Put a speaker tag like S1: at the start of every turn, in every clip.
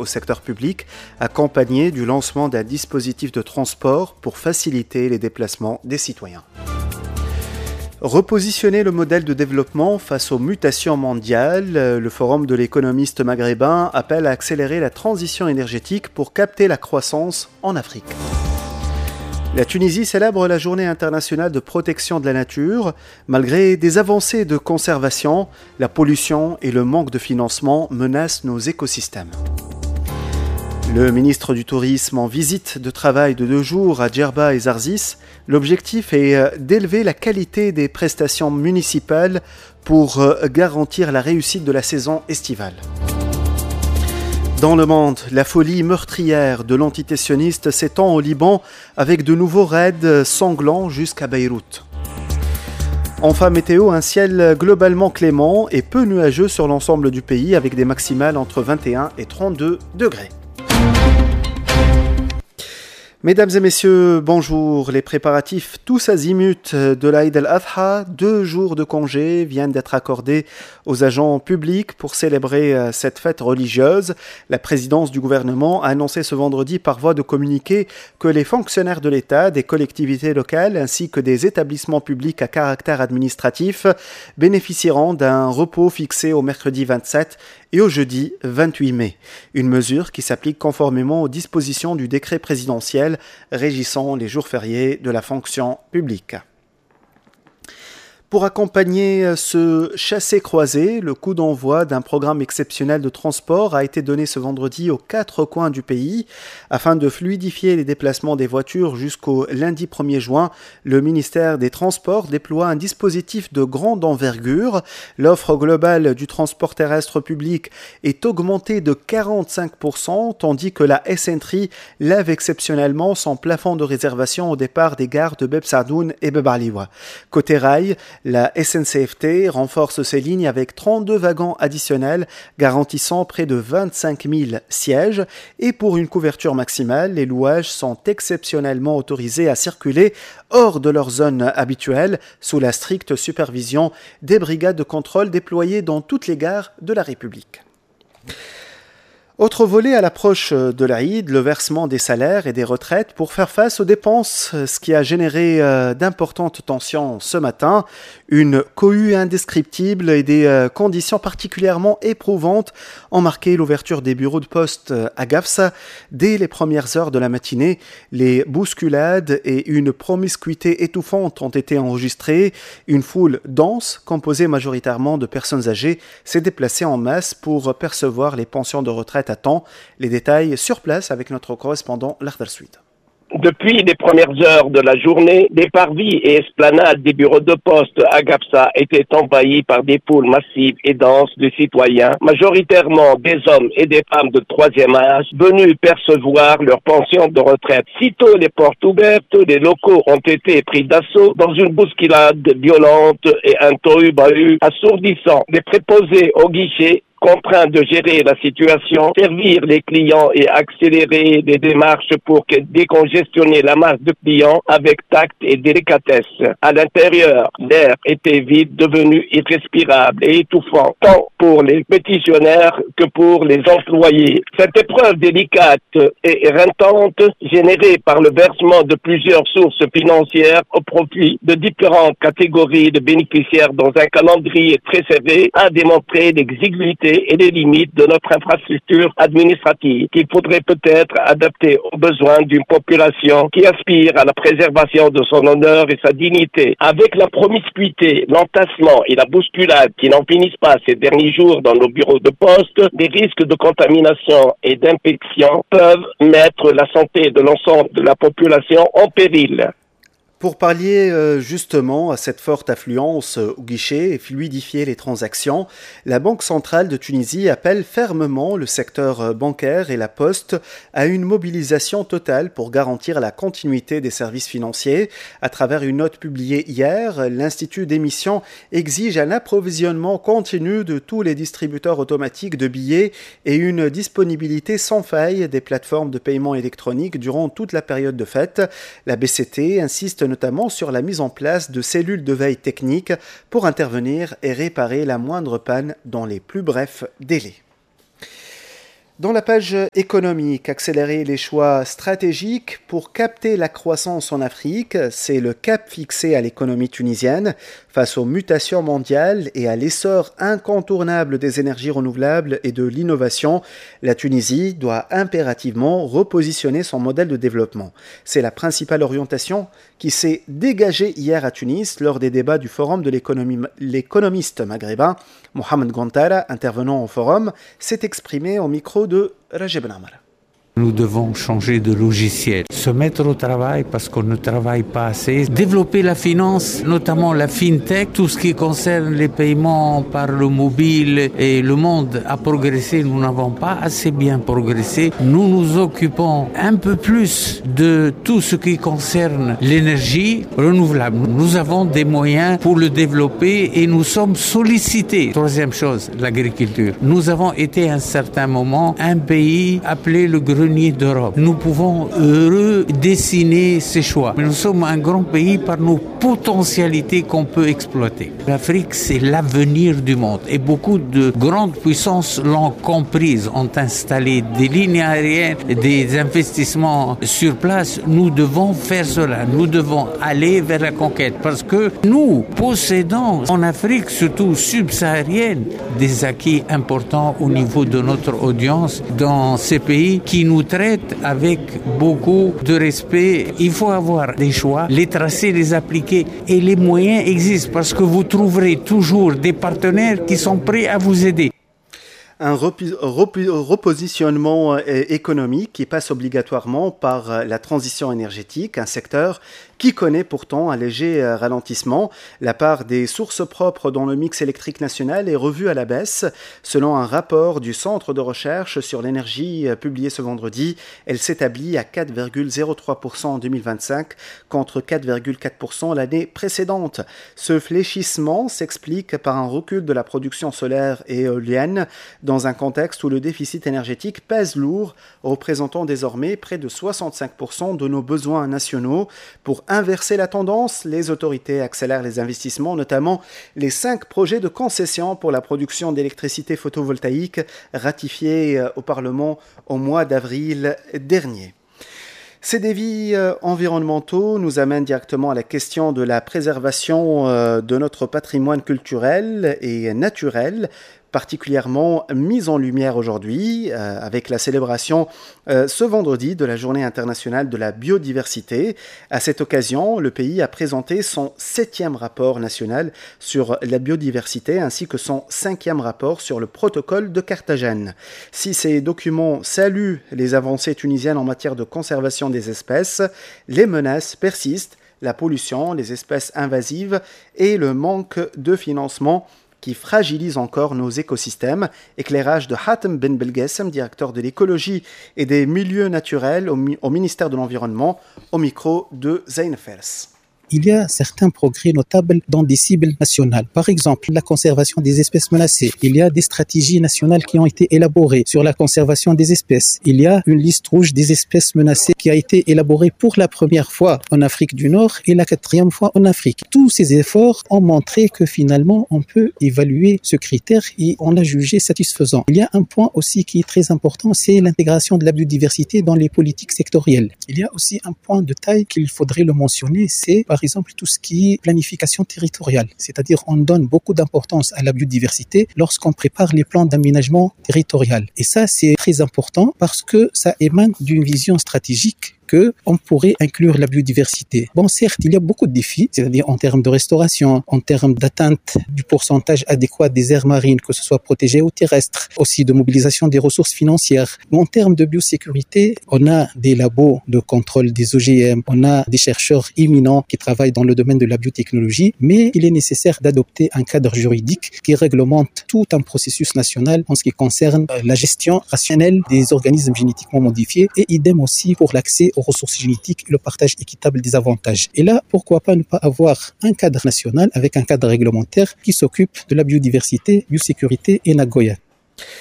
S1: au secteur public, accompagné du lancement d'un dispositif de transport pour faciliter les déplacements des citoyens. Repositionner le modèle de développement face aux mutations mondiales, le Forum de l'économiste maghrébin appelle à accélérer la transition énergétique pour capter la croissance en Afrique. La Tunisie célèbre la Journée internationale de protection de la nature. Malgré des avancées de conservation, la pollution et le manque de financement menacent nos écosystèmes. Le ministre du Tourisme en visite de travail de 2 jours à Djerba et Zarzis. L'objectif est d'élever la qualité des prestations municipales pour garantir la réussite de la saison estivale. Dans le monde, la folie meurtrière de l'entité sioniste s'étend au Liban avec de nouveaux raids sanglants jusqu'à Beyrouth. Enfin, météo, un ciel globalement clément et peu nuageux sur l'ensemble du pays avec des maximales entre 21 et 32 degrés. Mesdames et messieurs, bonjour. Les préparatifs tous azimuts de l'Aïd al-Adha, 2 jours de congé viennent d'être accordés aux agents publics pour célébrer cette fête religieuse. La présidence du gouvernement a annoncé ce vendredi par voie de communiqué que les fonctionnaires de l'État, des collectivités locales ainsi que des établissements publics à caractère administratif bénéficieront d'un repos fixé au mercredi 27 et au jeudi 28 mai. Une mesure qui s'applique conformément aux dispositions du décret présidentiel régissant les jours fériés de la fonction publique. Pour accompagner ce chassé-croisé, le coup d'envoi d'un programme exceptionnel de transport a été donné ce vendredi aux 4 coins du pays. Afin de fluidifier les déplacements des voitures jusqu'au lundi 1er juin, le ministère des Transports déploie un dispositif de grande envergure. L'offre globale du transport terrestre public est augmentée de 45%, tandis que la SNTRI lève exceptionnellement son plafond de réservation au départ des gares de Beb Sadoun et Beb Aliwa. Côté rail, la SNCFT renforce ses lignes avec 32 wagons additionnels garantissant près de 25 000 sièges et pour une couverture maximale, les louages sont exceptionnellement autorisés à circuler hors de leur zone habituelle sous la stricte supervision des brigades de contrôle déployées dans toutes les gares de la République. Autre volet à l'approche de l'Aïd, le versement des salaires et des retraites pour faire face aux dépenses, ce qui a généré d'importantes tensions ce matin. Une cohue indescriptible et des conditions particulièrement éprouvantes ont marqué l'ouverture des bureaux de poste à Gafsa. Dès les premières heures de la matinée, les bousculades et une promiscuité étouffante ont été enregistrées. Une foule dense, composée majoritairement de personnes âgées, s'est déplacée en masse pour percevoir les pensions de retraite à temps. Les détails sur place avec notre correspondant L'Ardal Suite.
S2: Depuis les premières heures de la journée, des parvis et esplanades des bureaux de poste à Gafsa étaient envahis par des foules massives et denses de citoyens, majoritairement des hommes et des femmes de 3e âge, venus percevoir leur pension de retraite. Sitôt les portes ouvertes, les locaux ont été pris d'assaut dans une bousculade violente et un tohu-bahut assourdissant. Les préposés au guichet contraints de gérer la situation, servir les clients et accélérer les démarches pour décongestionner la masse de clients avec tact et délicatesse. À l'intérieur, l'air était vide, devenu irrespirable et étouffant, tant pour les pétitionnaires que pour les employés. Cette épreuve délicate et éreintante, générée par le versement de plusieurs sources financières au profit de différentes catégories de bénéficiaires dans un calendrier très serré, a démontré l'exiguïté et les limites de notre infrastructure administrative qu'il faudrait peut-être adapter aux besoins d'une population qui aspire à la préservation de son honneur et sa dignité. Avec la promiscuité, l'entassement et la bousculade qui n'en finissent pas ces derniers jours dans nos bureaux de poste, des risques de contamination et d'infection peuvent mettre la santé de l'ensemble de la population en péril.
S1: Pour pallier justement à cette forte affluence au guichet et fluidifier les transactions, la Banque centrale de Tunisie appelle fermement le secteur bancaire et la poste à une mobilisation totale pour garantir la continuité des services financiers. À travers une note publiée hier, l'Institut d'émission exige un approvisionnement continu de tous les distributeurs automatiques de billets et une disponibilité sans faille des plateformes de paiement électronique durant toute la période de fête. La BCT insiste notamment sur la mise en place de cellules de veille technique pour intervenir et réparer la moindre panne dans les plus brefs délais. Dans la page économique, accélérer les choix stratégiques pour capter la croissance en Afrique, c'est le cap fixé à l'économie tunisienne face aux mutations mondiales et à l'essor incontournable des énergies renouvelables et de l'innovation. La Tunisie doit impérativement repositionner son modèle de développement. C'est la principale orientation qui s'est dégagée hier à Tunis lors des débats du forum de l'économiste maghrébin. Mohamed Gontara, intervenant au forum, s'est exprimé au micro de Rajeb Namara.
S3: Nous devons changer de logiciel, se mettre au travail parce qu'on ne travaille pas assez, développer la finance, notamment la fintech, tout ce qui concerne les paiements par le mobile et le monde a progressé, nous n'avons pas assez bien progressé. Nous nous occupons un peu plus de tout ce qui concerne l'énergie renouvelable. Nous avons des moyens pour le développer et nous sommes sollicités. Troisième chose, l'agriculture. Nous avons été à un certain moment un pays appelé le grenier d'Europe. Nous pouvons redessiner ces choix. Mais nous sommes un grand pays par nos potentialités qu'on peut exploiter. L'Afrique, c'est l'avenir du monde. Et beaucoup de grandes puissances l'ont comprise, ont installé des lignes aériennes, des investissements sur place. Nous devons faire cela. Nous devons aller vers la conquête. Parce que nous possédons en Afrique, surtout subsaharienne, des acquis importants au niveau de notre audience dans ces pays qui nous traitent avec beaucoup de respect. Il faut avoir des choix, les tracer, les appliquer et les moyens existent parce que vous trouverez toujours des partenaires qui sont prêts à vous aider.
S1: Un repositionnement économique qui passe obligatoirement par la transition énergétique, un secteur qui connaît pourtant un léger ralentissement. La part des sources propres dans le mix électrique national est revue à la baisse. Selon un rapport du Centre de recherche sur l'énergie publié ce vendredi, elle s'établit à 4,03% en 2025 contre 4,4% l'année précédente. Ce fléchissement s'explique par un recul de la production solaire et éolienne dans un contexte où le déficit énergétique pèse lourd, représentant désormais près de 65% de nos besoins nationaux. Pour inverser la tendance, les autorités accélèrent les investissements, notamment les 5 projets de concession pour la production d'électricité photovoltaïque ratifiés au Parlement au mois d'avril dernier. Ces défis environnementaux nous amènent directement à la question de la préservation de notre patrimoine culturel et naturel, particulièrement mise en lumière aujourd'hui avec la célébration ce vendredi de la Journée internationale de la biodiversité. À cette occasion, le pays a présenté son 7e rapport national sur la biodiversité ainsi que son 5e rapport sur le protocole de Carthagène. Si ces documents saluent les avancées tunisiennes en matière de conservation des espèces, les menaces persistent, la pollution, les espèces invasives et le manque de financement qui fragilise encore nos écosystèmes. Éclairage de Hatem Ben Belgassem, directeur de l'écologie et des milieux naturels au ministère de l'Environnement, au micro de Zain Fers.
S4: Il y a certains progrès notables dans des cibles nationales. Par exemple, la conservation des espèces menacées. Il y a des stratégies nationales qui ont été élaborées sur la conservation des espèces. Il y a une liste rouge des espèces menacées qui a été élaborée pour la première fois en Afrique du Nord et la 4e fois en Afrique. Tous ces efforts ont montré que finalement, on peut évaluer ce critère et on l'a jugé satisfaisant. Il y a un point aussi qui est très important, c'est l'intégration de la biodiversité dans les politiques sectorielles. Il y a aussi un point de taille qu'il faudrait le mentionner, c'est par exemple tout ce qui est planification territoriale. C'est-à-dire on donne beaucoup d'importance à la biodiversité lorsqu'on prépare les plans d'aménagement territorial. Et ça, c'est très important parce que ça émane d'une vision stratégique qu'on pourrait inclure la biodiversité. Bon, certes, il y a beaucoup de défis, c'est-à-dire en termes de restauration, en termes d'atteinte du pourcentage adéquat des aires marines, que ce soit protégées ou terrestres, aussi de mobilisation des ressources financières. Mais en termes de biosécurité, on a des labos de contrôle des OGM, on a des chercheurs éminents qui travaillent dans le domaine de la biotechnologie, mais il est nécessaire d'adopter un cadre juridique qui réglemente tout un processus national en ce qui concerne la gestion rationnelle des organismes génétiquement modifiés et idem aussi pour l'accès aux ressources génétiques et le partage équitable des avantages. Et là, pourquoi pas ne pas avoir un cadre national avec un cadre réglementaire qui s'occupe de la biodiversité, biosécurité et Nagoya.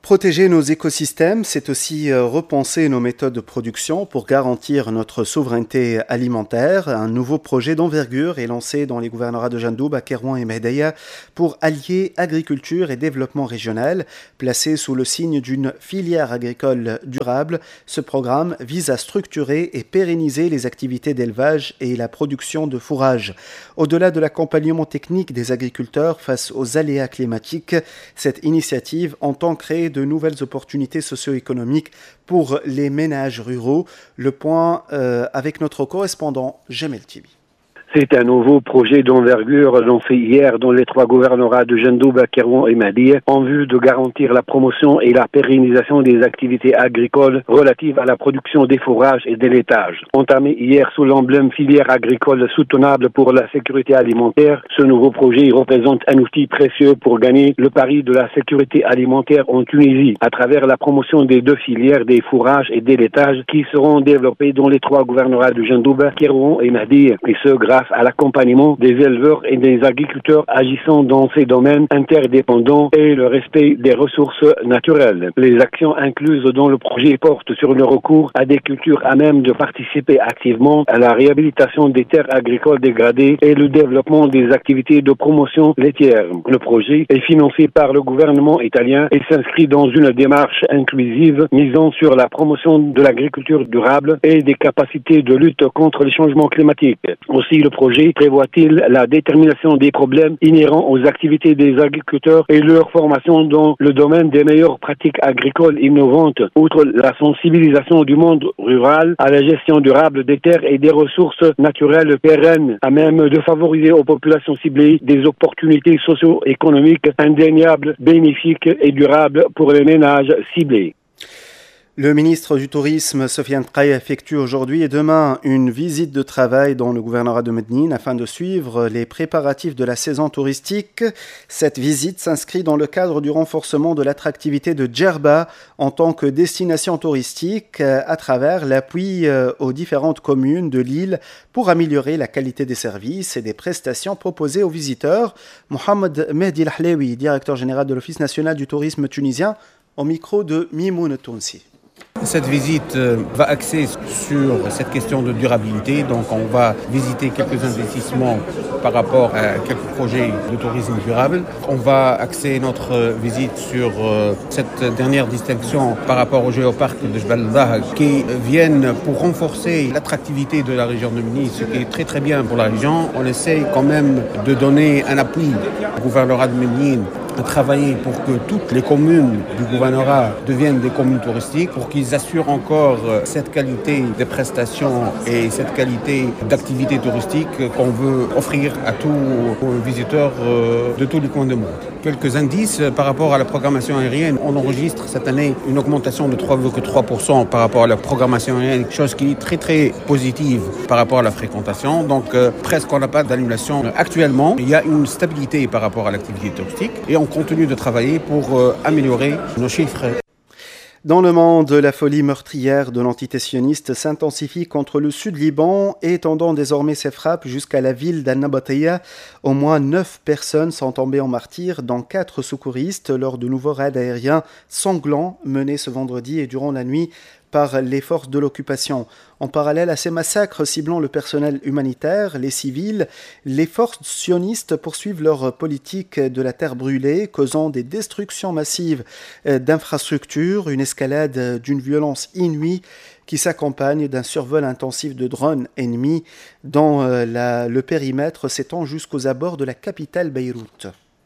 S1: Protéger nos écosystèmes, c'est aussi repenser nos méthodes de production pour garantir notre souveraineté alimentaire. Un nouveau projet d'envergure est lancé dans les gouvernorats de Jandoub, Kérouan et Mehdeïa pour allier agriculture et développement régional. Placé sous le signe d'une filière agricole durable, ce programme vise à structurer et pérenniser les activités d'élevage et la production de fourrage. Au-delà de l'accompagnement technique des agriculteurs face aux aléas climatiques, cette initiative entend créer de nouvelles opportunités socio-économiques pour les ménages ruraux. Le point avec notre correspondant Jamel Tibi.
S5: C'est un nouveau projet d'envergure lancé hier dans les 3 gouvernorats de Jandoub, Kérouan et Mehdeïa en vue de garantir la promotion et la pérennisation des activités agricoles relatives à la production des fourrages et des laitages. Entamé hier sous l'emblème filière agricole soutenable pour la sécurité alimentaire, ce nouveau projet représente un outil précieux pour gagner le pari de la sécurité alimentaire en Tunisie à travers la promotion des 2 filières des fourrages et des laitages qui seront développés dans les 3 gouvernorats de Jandoub, Kérouan et Mehdeïa, et ce grâce à l'accompagnement des éleveurs et des agriculteurs agissant dans ces domaines interdépendants et le respect des ressources naturelles. Les actions incluses dans le projet portent sur le recours à des cultures à même de participer activement à la réhabilitation des terres agricoles dégradées et le développement des activités de promotion laitière. Le projet est financé par le gouvernement italien et s'inscrit dans une démarche inclusive misant sur la promotion de l'agriculture durable et des capacités de lutte contre les changements climatiques. Aussi, le projet prévoit-il la détermination des problèmes inhérents aux activités des agriculteurs et leur formation dans le domaine des meilleures pratiques agricoles innovantes, outre la sensibilisation du monde rural à la gestion durable des terres et des ressources naturelles pérennes, à même de favoriser aux populations ciblées des opportunités socio-économiques indéniables, bénéfiques et durables pour les ménages ciblés.
S1: Le ministre du Tourisme, Sofiane Trai, effectue aujourd'hui et demain une visite de travail dans le gouvernorat de Medellín afin de suivre les préparatifs de la saison touristique. Cette visite s'inscrit dans le cadre du renforcement de l'attractivité de Djerba en tant que destination touristique à travers l'appui aux différentes communes de l'île pour améliorer la qualité des services et des prestations proposées aux visiteurs. Mohamed Mehdi Lahlaoui, directeur général de l'Office national du tourisme tunisien, au micro de Mimoun Tounsi.
S6: Cette visite va axer sur cette question de durabilité. Donc on va visiter quelques investissements par rapport à quelques projets de tourisme durable. On va axer notre visite sur cette dernière distinction par rapport au géoparc de Jbel Daha qui viennent pour renforcer l'attractivité de la région de Médine, ce qui est très très bien pour la région. On essaye quand même de donner un appui au gouvernorat de Médine à travailler pour que toutes les communes du gouvernorat deviennent des communes touristiques, pour qu'ils assurent encore cette qualité de prestations et cette qualité d'activité touristique qu'on veut offrir à tous les visiteurs de tous les coins du monde. Quelques indices par rapport à la programmation aérienne. On enregistre cette année une augmentation de 3,3% par rapport à la programmation aérienne, chose qui est très très positive par rapport à la fréquentation. Donc presque on n'a pas d'annulation actuellement. Il y a une stabilité par rapport à l'activité touristique et on continue de travailler pour améliorer nos chiffres.
S1: Dans le monde, la folie meurtrière de l'entité sioniste s'intensifie contre le sud Liban, étendant désormais ses frappes jusqu'à la ville d'Al-Nabatiyya. Au moins 9 personnes sont tombées en martyrs, dont 4 secouristes, lors de nouveaux raids aériens sanglants menés ce vendredi et durant la nuit par les forces de l'occupation. En parallèle à ces massacres ciblant le personnel humanitaire, les civils, les forces sionistes poursuivent leur politique de la terre brûlée, causant des destructions massives d'infrastructures, une escalade d'une violence inouïe qui s'accompagne d'un survol intensif de drones ennemis dont le périmètre s'étend jusqu'aux abords de la capitale Beyrouth.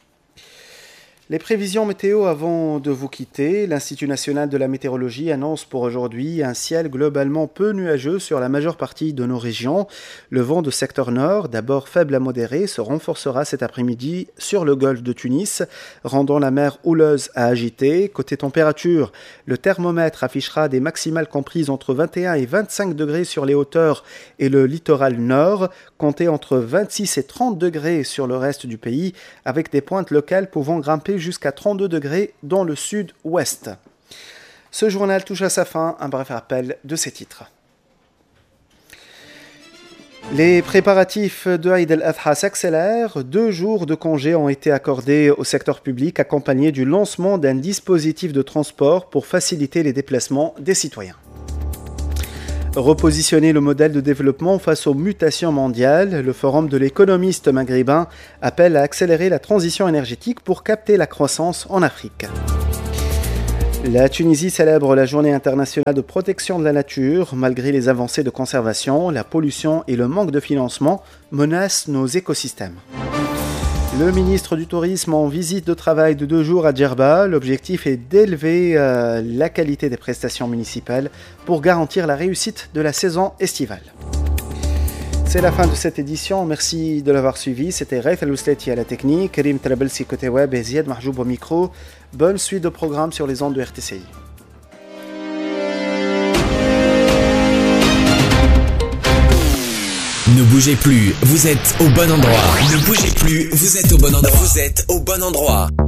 S1: Les prévisions météo avant de vous quitter. L'Institut national de la météorologie annonce pour aujourd'hui un ciel globalement peu nuageux sur la majeure partie de nos régions. Le vent de secteur nord, d'abord faible à modéré, se renforcera cet après-midi sur le golfe de Tunis, rendant la mer houleuse à agiter. Côté température, le thermomètre affichera des maximales comprises entre 21 et 25 degrés sur les hauteurs et le littoral nord, comptez entre 26 et 30 degrés sur le reste du pays, avec des pointes locales pouvant grimper jusqu'à 32 degrés dans le sud-ouest. Ce journal touche à sa fin, un bref rappel de ses titres. Les préparatifs de Eid al-Adha s'accélèrent. 2 jours de congé ont été accordés au secteur public, accompagnés du lancement d'un dispositif de transport pour faciliter les déplacements des citoyens. Repositionner le modèle de développement face aux mutations mondiales, le Forum de l'économiste maghrébin appelle à accélérer la transition énergétique pour capter la croissance en Afrique. La Tunisie célèbre la Journée internationale de protection de la nature. Malgré les avancées de conservation, la pollution et le manque de financement menacent nos écosystèmes. Le ministre du Tourisme en visite de travail de 2 jours à Djerba. L'objectif est d'élever la qualité des prestations municipales pour garantir la réussite de la saison estivale. C'est la fin de cette édition. Merci de l'avoir suivi. C'était Raif Al-Ousleti à la technique, Karim Trabelsi côté web et Ziad Mahjoub au micro. Bonne suite de programmes sur les ondes de RTCI.
S7: Ne bougez plus, vous êtes au bon endroit. Ne bougez plus, vous êtes au bon endroit. Vous êtes au bon endroit.